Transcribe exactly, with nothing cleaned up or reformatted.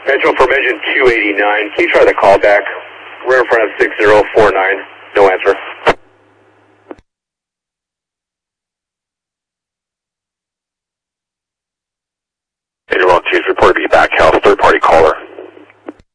Metro from engine two eighty-nine. Can you try the call back? We're in front of six zero four nine. No answer.